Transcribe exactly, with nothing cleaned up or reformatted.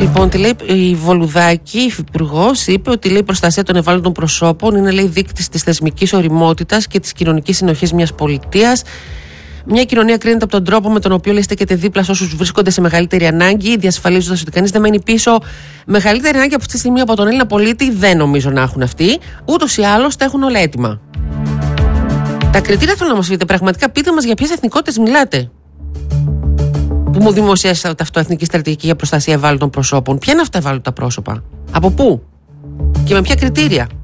Λοιπόν, τι λέει η Βολουδάκη, η υφυπουργός, είπε ότι λέει, η προστασία των ευάλωτων προσώπων είναι, λέει, δείκτης της θεσμικής ωριμότητας και της κοινωνικής συνοχής μιας πολιτείας. Μια κοινωνία κρίνεται από τον τρόπο με τον οποίο, λέει, στέκεται δίπλα σε όσους βρίσκονται σε μεγαλύτερη ανάγκη, διασφαλίζοντας ότι κανείς δεν μένει πίσω. Μεγαλύτερη ανάγκη από αυτή τη στιγμή από τον Έλληνα πολίτη δεν νομίζω να έχουν αυτοί. Ούτως ή άλλως τα έχουν όλα έτοιμα. Τα κριτήρια θέλω να μας πείτε, πραγματικά πείτε μας για ποιες εθνικότητες μιλάτε. Που μου δημοσίασατε αυτό, Εθνική Στρατηγική για Προστασία Ευάλωτων Προσώπων. Ποια είναι αυτά τα ευάλωτα πρόσωπα, από πού και με ποια κριτήρια.